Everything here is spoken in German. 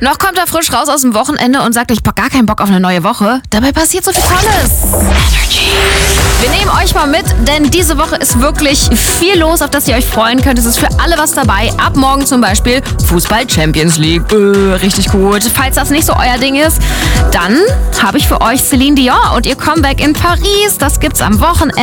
Noch kommt er frisch raus aus dem Wochenende und sagt, ich hab gar keinen Bock auf eine neue Woche. Dabei passiert so viel Tolles. Wir nehmen euch mal mit, denn diese Woche ist wirklich viel los, auf das ihr euch freuen könnt. Es ist für alle was dabei. Ab morgen zum Beispiel Fußball Champions League. Richtig gut. Falls das nicht so euer Ding ist, dann habe ich für euch Celine Dion und ihr Comeback in Paris. Das gibt's am Wochenende.